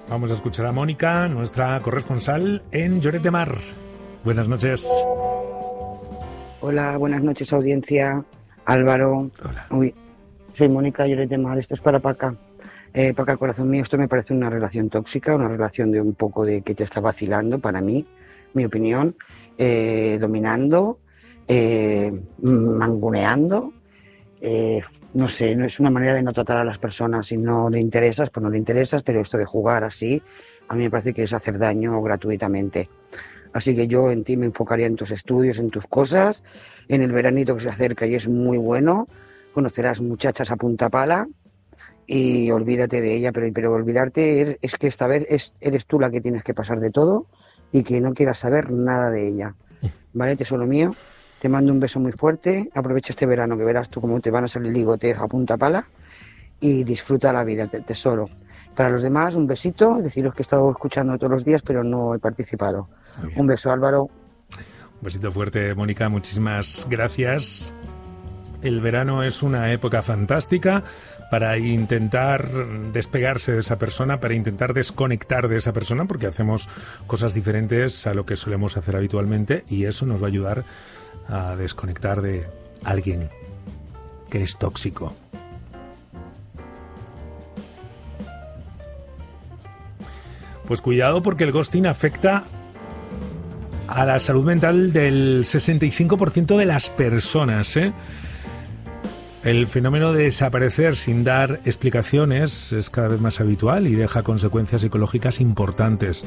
Vamos a escuchar a Mónica, nuestra corresponsal en Lloret de Mar. Buenas noches. Hola, buenas noches, audiencia. Álvaro. Hola. Uy, soy Mónica, Lloret de Mar. Esto es para Paca. Paca, corazón mío, esto me parece una relación tóxica, una relación de un poco de que te está vacilando, para mí, mi opinión, dominando, mangoneando. No sé, no es una manera de no tratar a las personas. Si no le interesas, pues no le interesas, pero esto de jugar así, a mí me parece que es hacer daño gratuitamente. Así que yo en ti me enfocaría en tus estudios, en tus cosas, en el veranito que se acerca y es muy bueno, conocerás muchachas a punta pala y olvídate de ella, pero olvidarte es que esta vez eres tú la que tienes que pasar de todo y que no quieras saber nada de ella. ¿Vale, tesoro mío? Te mando un beso muy fuerte, aprovecha este verano que verás tú cómo te van a salir ligotes a punta pala y disfruta la vida, tesoro. Para los demás, un besito, deciros que he estado escuchando todos los días, pero no he participado. Un beso, Álvaro. Un besito fuerte, Mónica, muchísimas gracias. El verano es una época fantástica para intentar despegarse de esa persona, para intentar desconectar de esa persona, porque hacemos cosas diferentes a lo que solemos hacer habitualmente y eso nos va a ayudar a desconectar de alguien que es tóxico. Pues cuidado, porque el ghosting afecta a la salud mental del 65% de las personas, ¿eh? El fenómeno de desaparecer sin dar explicaciones es cada vez más habitual y deja consecuencias psicológicas importantes.